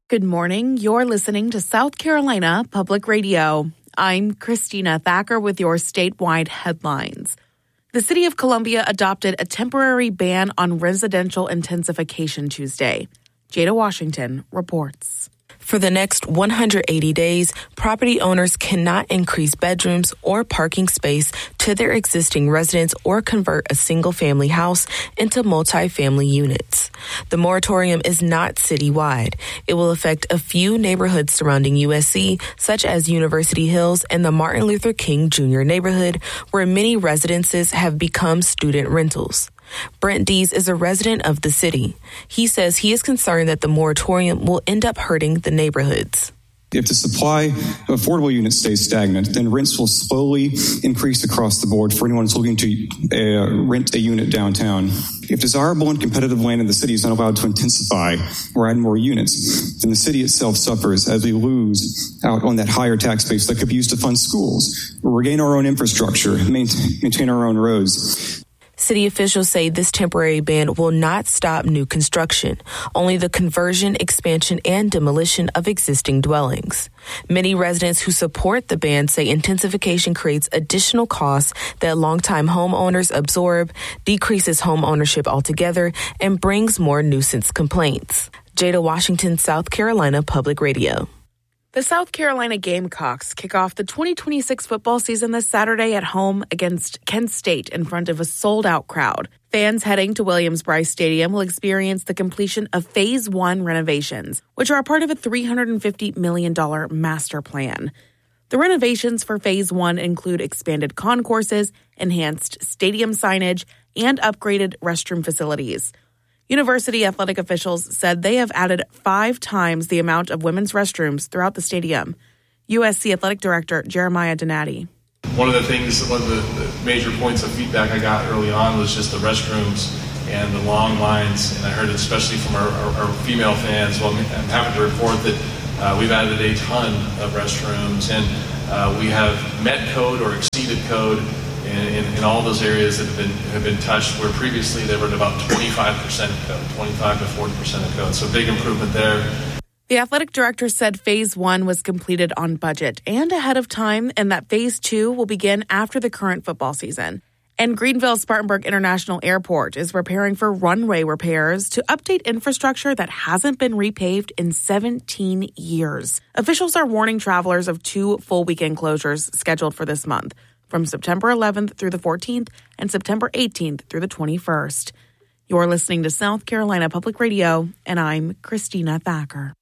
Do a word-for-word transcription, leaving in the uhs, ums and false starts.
Good morning. You're listening to South Carolina Public Radio. I'm Christina Thacker with your statewide headlines. The City of Columbia adopted a temporary ban on residential intensification Tuesday. Jada Washington reports. For the next one hundred eighty days, property owners cannot increase bedrooms or parking space to their existing residence or convert a single-family house into multi-family units. The moratorium is not citywide. It will affect a few neighborhoods surrounding U S C, such as University Hills and the Martin Luther King Junior neighborhood, where many residences have become student rentals. Brent Dees is a resident of the city. He says he is concerned that the moratorium will end up hurting the neighborhoods. If the supply of affordable units stays stagnant, then rents will slowly increase across the board for anyone who's looking to uh, rent a unit downtown. If desirable and competitive land in the city is not allowed to intensify or add more units, then the city itself suffers as we lose out on that higher tax base that could be used to fund schools, regain our own infrastructure, maintain our own roads. City officials say this temporary ban will not stop new construction, only the conversion, expansion, and demolition of existing dwellings. Many residents who support the ban say intensification creates additional costs that longtime homeowners absorb, decreases home ownership altogether, and brings more nuisance complaints. Jada Washington, South Carolina Public Radio. The South Carolina Gamecocks kick off the twenty twenty-six football season this Saturday at home against Kent State in front of a sold-out crowd. Fans heading to Williams-Brice Stadium will experience the completion of Phase one renovations, which are a part of a three hundred fifty million dollars master plan. The renovations for Phase one include expanded concourses, enhanced stadium signage, and upgraded restroom facilities. University athletic officials said they have added five times the amount of women's restrooms throughout the stadium. U S C Athletic Director Jeremiah Donati. One of the things, one of the, the major points of feedback I got early on was just the restrooms and the long lines, and I heard it especially from our, our, our female fans. Well, I'm happy to report that uh, we've added a ton of restrooms, and uh, we have met code or exceeded code In, in, in all those areas that have been have been touched, where previously they were at about twenty-five percent of code, twenty-five to forty percent of code. So big improvement there. The athletic director said Phase one was completed on budget and ahead of time, and that Phase two will begin after the current football season. And Greenville-Spartanburg International Airport is preparing for runway repairs to update infrastructure that hasn't been repaved in seventeen years. Officials are warning travelers of two full weekend closures scheduled for this month, from September eleventh through the fourteenth and September eighteenth through the twenty-first. You're listening to South Carolina Public Radio, and I'm Christina Thacker.